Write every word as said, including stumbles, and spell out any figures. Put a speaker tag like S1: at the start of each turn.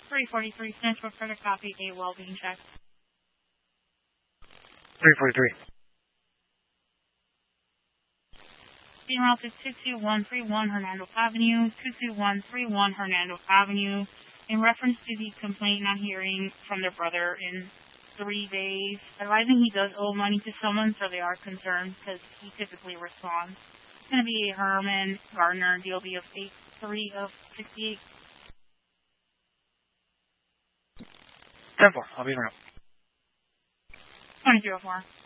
S1: three forty-three, stands for further copy, a well being check.
S2: three forty-three.
S1: Being route is two two one three one Hernando Avenue, two two one three one Hernando Avenue, in reference to the complaint not hearing from their brother in three days, advising he does owe money to someone, so they are concerned because he typically responds. It's going to be Herman Gardner, D O B of eight three of sixty-eight.
S2: ten four, I'll be around.
S1: twenty oh four.